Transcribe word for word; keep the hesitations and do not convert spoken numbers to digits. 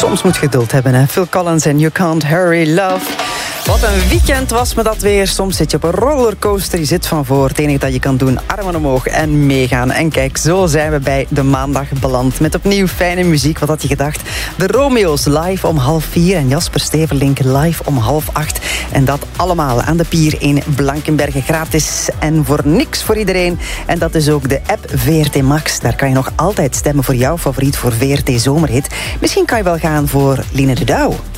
soms moet je geduld hebben, hè. Phil Collins en You Can't Hurry Love. Wat een weekend was me dat weer. Soms zit je op een rollercoaster, je zit van voor. Het enige dat je kan doen, armen omhoog en meegaan. En kijk, zo zijn we bij de maandag beland. Met opnieuw fijne muziek, wat had je gedacht? De Romeo's live om half vier en Jasper Steverlink live om half acht. En dat allemaal aan de pier in Blankenberge, gratis en voor niks voor iedereen. En dat is ook de app V R T Max. Daar kan je nog altijd stemmen voor jouw favoriet voor V R T Zomerhit. Misschien kan je wel gaan voor Line de Douw.